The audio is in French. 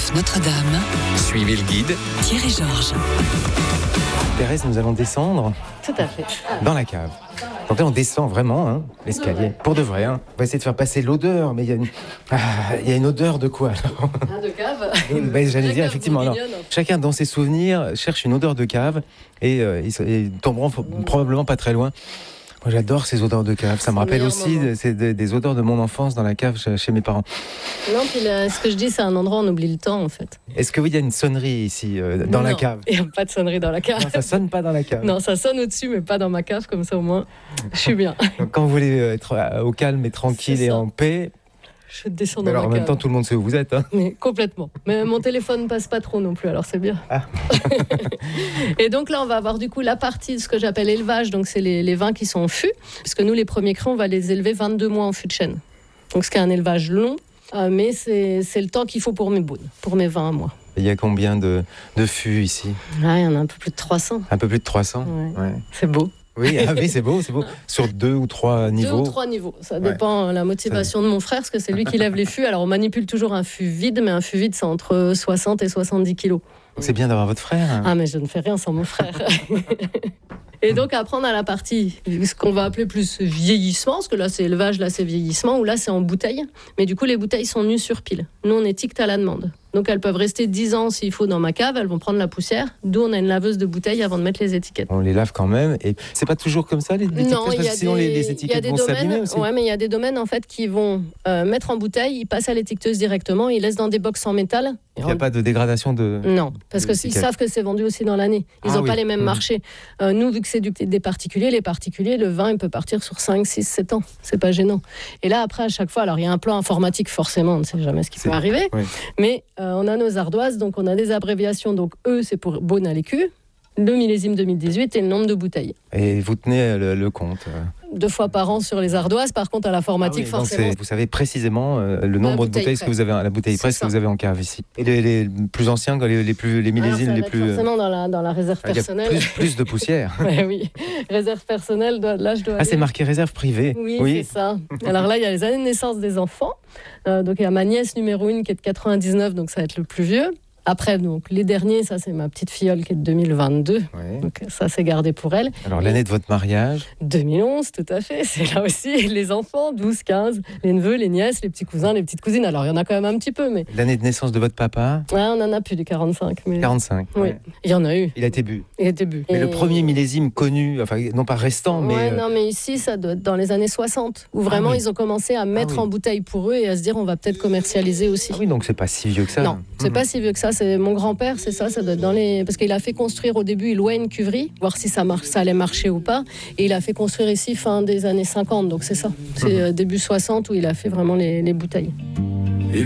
Nef Notre-Dame. Suivez le guide. Thierry Georges. Thérèse, nous allons descendre Tout à fait. dans la cave. Donc là, on descend vraiment l'escalier, pour de vrai. On va essayer de faire passer l'odeur, mais il y a une odeur de quoi alors De cave. J'allais dire, effectivement. Alors, chacun, dans ses souvenirs, cherche une odeur de cave et ils tomberont probablement pas très loin. Moi, j'adore ces odeurs de cave. Ça me rappelle aussi des odeurs de mon enfance dans la cave chez mes parents. Non, puis ce que je dis, c'est un endroit où on oublie le temps, en fait. Est-ce qu'il y a une sonnerie ici, dans la cave ? Il n'y a pas de sonnerie dans la cave. Non, ça sonne pas dans la cave. Non, ça sonne au-dessus, mais pas dans ma cave, comme ça au moins, je suis bien. Donc, quand vous voulez être au calme et tranquille et en paix... Je descends dans alors, la en cave. même temps, tout le monde sait où vous êtes. Mais complètement. Mais mon téléphone passe pas trop non plus, alors c'est bien. Ah. Et donc là, on va avoir du coup la partie de ce que j'appelle élevage. Donc c'est les vins qui sont en fût. Parce que nous, les premiers crus, on va les élever 22 mois en fût de chêne. Donc ce qui est un élevage long, mais c'est le temps qu'il faut pour mes baunes, pour mes vins à moi. Il y a combien de fûts ici ? Là, il y en a un peu plus de 300. Un peu plus de 300 ? Ouais. C'est beau. Oui, c'est beau. Sur 2 ou 3 niveaux. 2 ou 3 niveaux. Ça dépend de la motivation de mon frère, parce que c'est lui qui lève les fûts. Alors, on manipule toujours un fût vide, mais un fût vide, c'est entre 60 et 70 kilos. C'est bien d'avoir votre frère. Ah, mais je ne fais rien sans mon frère. Et donc, après, on a la partie, ce qu'on va appeler plus vieillissement, parce que là, c'est élevage, là, c'est vieillissement, ou là, c'est en bouteille. Mais du coup, les bouteilles sont nues sur pile. Nous, on étiquette à la demande. Donc, elles peuvent rester 10 ans s'il faut dans ma cave. Elles vont prendre la poussière. D'où on a une laveuse de bouteilles avant de mettre les étiquettes. On les lave quand même. Et c'est pas toujours comme ça, les étiquettes ? Non, il y a sinon, les étiquettes vont s'abîmer aussi. Ouais, mais il y a des domaines, en fait, qui vont mettre en bouteille, ils passent à l'étiqueteuse directement, ils laissent dans des box en métal. Il n'y a pas de dégradation de... Non, parce qu'ils savent que c'est vendu aussi dans l'année. Ils n'ont pas les mêmes marchés. Nous, vu que c'est des particuliers, les particuliers, le vin, il peut partir sur 5, 6, 7 ans. C'est pas gênant. Et là, après, à chaque fois, alors il y a un plan informatique, forcément, on ne sait jamais ce qui peut arriver. Oui. Mais on a nos ardoises, donc on a des abréviations. Donc eux, c'est pour Beaune à l'écu, le millésime 2018 et le nombre de bouteilles. Et vous tenez le compte 2 fois par an sur les ardoises, par contre à l'informatique forcément. Vous savez précisément le nombre de bouteilles que vous avez, la bouteille presse que vous avez en cave ici. Et les plus anciens, les millésimes les plus... Forcément dans la réserve personnelle. Il y a plus de poussière. Oui, réserve personnelle, là je dois... Ah, c'est marqué réserve privée. Oui, c'est ça. Alors là, il y a les années de naissance des enfants. Donc il y a ma nièce numéro 1 qui est de 99, donc ça va être le plus vieux. Après, donc, les derniers, ça c'est ma petite filleule qui est de 2022. Ouais. Donc ça c'est gardé pour elle. Alors l'année de votre mariage ? 2011, tout à fait. C'est là aussi les enfants, 12, 15, les neveux, les nièces, les petits cousins, les petites cousines. Alors il y en a quand même un petit peu, mais... L'année de naissance de votre papa ? Ouais, on en a plus du 45. Mais... 45, oui. Il y en a eu. Il a été bu. Mais le premier millésime connu, enfin non pas restant, mais... Non, mais ici, ça doit être dans les années 60, où vraiment ils ont commencé à mettre en bouteille pour eux et à se dire on va peut-être commercialiser aussi. Ah oui, donc c'est pas si vieux que ça. Non, c'est pas si vieux que ça. C'est mon grand-père, c'est ça doit être dans les... Parce qu'il a fait construire au début, il louait une cuverie, voir si ça allait marcher ou pas. Et il a fait construire ici fin des années 50, donc c'est ça. C'est début 60 où il a fait vraiment les bouteilles.